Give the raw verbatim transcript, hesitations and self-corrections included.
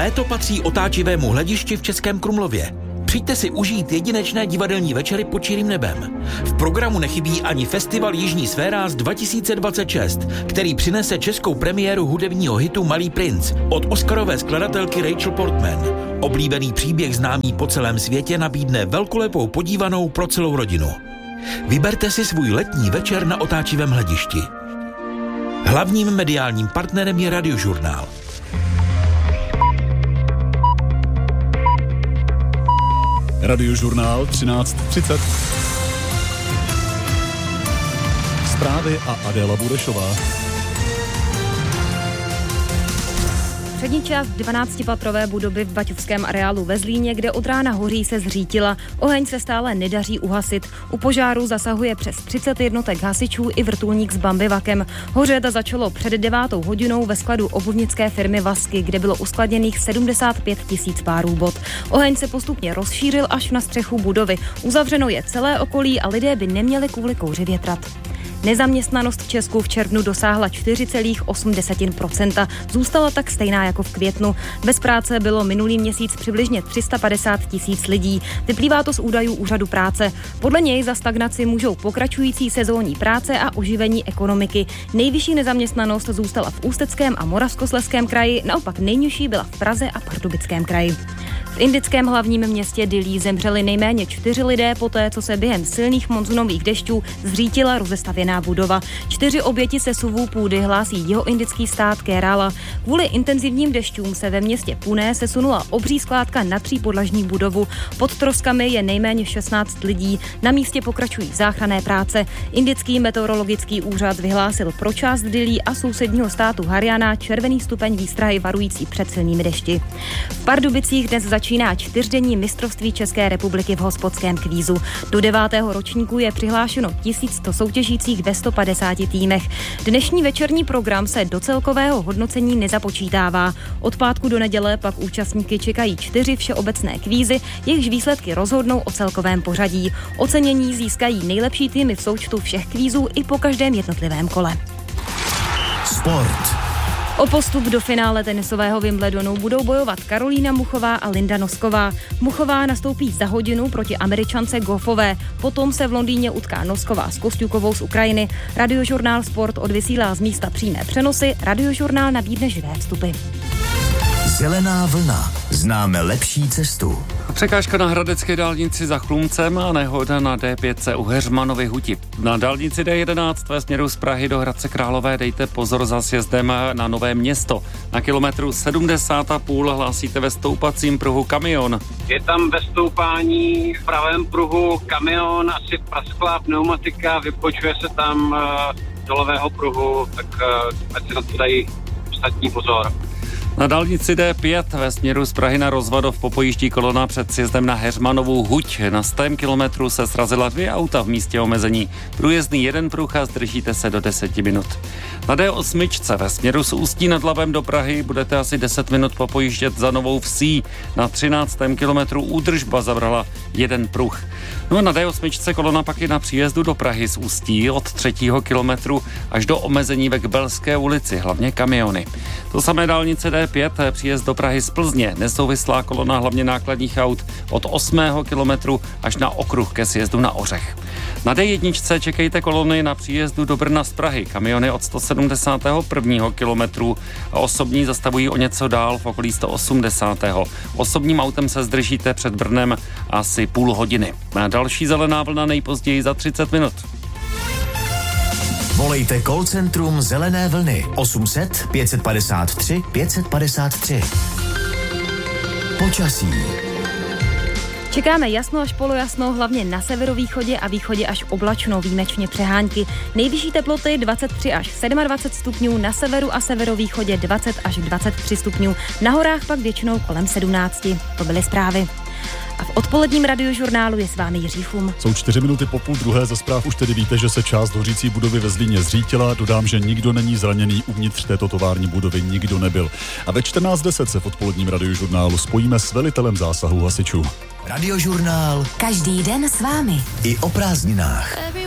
Léto patří otáčivému hledišti v Českém Krumlově. Přijďte si užít jedinečné divadelní večery pod čirým nebem. V programu nechybí ani festival Jižní sféráz dva tisíce dvacet šest, který přinese českou premiéru hudebního hitu Malý princ od oscarové skladatelky Rachel Portman. Oblíbený příběh známý po celém světě nabídne velkolepou podívanou pro celou rodinu. Vyberte si svůj letní večer na otáčivém hledišti. Hlavním mediálním partnerem je Radiožurnál. Radiožurnál třináct třicet. Zprávy a Adéla Burešová. Přední část dvanáctipatrové budovy v Baťovském areálu ve Zlíně, kde od rána hoří, se zřítila. Oheň se stále nedaří uhasit. U požáru zasahuje přes třicet jednotek hasičů i vrtulník s bambivakem. Hořet začalo před devátou hodinou ve skladu obuvnické firmy Vasky, kde bylo uskladněných sedmdesát pět tisíc párů bot. Oheň se postupně rozšířil až na střechu budovy. Uzavřeno je celé okolí a lidé by neměli kvůli kouři větrat. Nezaměstnanost v Česku v červnu dosáhla čtyři celá osm procenta, zůstala tak stejná jako v květnu. Bez práce bylo minulý měsíc přibližně tři sta padesát tisíc lidí. Vyplývá to z údajů Úřadu práce. Podle něj za stagnaci můžou pokračující sezónní práce a oživení ekonomiky. Nejvyšší nezaměstnanost zůstala v Ústeckém a Moravskoslezském kraji, naopak nejnižší byla v Praze a Pardubickém kraji. V indickém hlavním městě Dillí zemřeli nejméně čtyři lidé poté, co se během silných monzunových dešťů zřítila rozestavěná budova. Čtyři oběti sesuvů půdy hlásí jihoindický stát Kerala. Kvůli intenzivním dešťům se ve městě Pune sesunula obří skládka na třípodlažní budovu. Pod troskami je nejméně šestnáct lidí. Na místě pokračují záchranné práce. Indický meteorologický úřad vyhlásil pro část Dillí a sousedního státu Haryana červený stupeň výstrahy varující před silnými dešti. V Pardubicích dnes začíná čtyřdenní mistrovství České republiky v hospodském kvízu. Do devátého ročníku je přihlášeno tisíc sto soutěžících ve sto padesáti týmech. Dnešní večerní program se do celkového hodnocení nezapočítává. Od pátku do neděle pak účastníky čekají čtyři všeobecné kvízy, jejichž výsledky rozhodnou o celkovém pořadí. Ocenění získají nejlepší týmy v součtu všech kvízů i po každém jednotlivém kole. Sport. O postup do finále tenisového Wimbledonu budou bojovat Karolína Muchová a Linda Nosková. Muchová nastoupí za hodinu proti Američance Goffové. Potom se v Londýně utká Nosková s Kostjukovou z Ukrajiny. Radiožurnál Sport odvysílá z místa přímé přenosy. Radiožurnál nabídne živé vstupy. Zelená vlna. Známe lepší cestu. Překážka na hradecké dálnici za Chlumcem a nehoda na D pět u Heřmanovy Huti. Na dálnici D jedenáct ve směru z Prahy do Hradce Králové dejte pozor za sjezdem na Nové Město. Na kilometru sedmdesát a půl hlásíte ve stoupacím pruhu kamion. Je tam ve stoupání v pravém pruhu kamion, asi prasklá pneumatika, vypočuje se tam uh, dolového pruhu, tak uh, ať si na to dají ostatní pozor. Na dálnici D pět ve směru z Prahy na Rozvadov popojíždí kolona před sjezdem na Heřmanovou Huť. Na stém kilometru se srazila dvě auta v místě omezení. Průjezdný jeden pruh a zdržíte se do deseti minut. Na D osm ve směru z Ústí nad Labem do Prahy budete asi deset minut popojíždět za Novou Vsí. Na třináctém kilometru údržba zabrala jeden pruh. No a na D osm kolona pak je na příjezdu do Prahy z Ústí od třetího kilometru až do omezení ve Kbelské ulici, hlavně kamiony. To samé dálnice D pět, příjezd do Prahy z Plzně, nesouvislá kolona hlavně nákladních aut od osmého kilometru až na okruh ke sjezdu na Ořech. Na D jedna čekejte kolony na příjezdu do Brna z Prahy, kamiony od sto sedmdesátého prvního kilometru a osobní zastavují o něco dál v okolí sto osmdesátého Osobním autem se zdržíte před Brnem asi půl hodiny. A další zelená vlna nejpozději za třicet minut. Volejte call centrum Zelené vlny osm set pět padesát tři pět padesát tři. Počasí. Čekáme jasno až polojasno, hlavně na severovýchodě a východě až oblačno, výjimečně přehánky. Nejvyšší teploty dvacet tři až dvacet sedm stupňů, na severu a severovýchodě dvacet až dvacet tři stupňů, na horách pak většinou kolem sedmnáct. To byly zprávy. A v odpoledním radiožurnálu je s vámi Jiří Chum. Jsou čtyři minuty po půl druhé, ze zpráv už tedy víte, že se část hořící budovy ve Zlíně zřítila. Dodám, že nikdo není zraněný, uvnitř této tovární budovy nikdo nebyl. A ve čtrnáct deset se v odpoledním radiožurnálu spojíme s velitelem zásahu hasičů. Radiožurnál. Každý den s vámi. I o prázdninách.